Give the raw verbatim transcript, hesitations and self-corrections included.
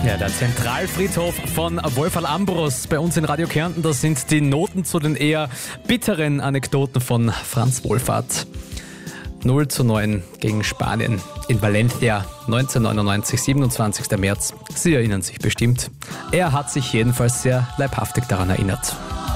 Ja, der Zentralfriedhof von Wolferl Ambros bei uns in Radio Kärnten. Das sind die Noten zu den eher bitteren Anekdoten von Franz Wohlfahrt. null zu neun gegen Spanien in Valencia neunzehnhundertneunundneunzig, siebenundzwanzigster März. Sie erinnern sich bestimmt. Er hat sich jedenfalls sehr leibhaftig daran erinnert.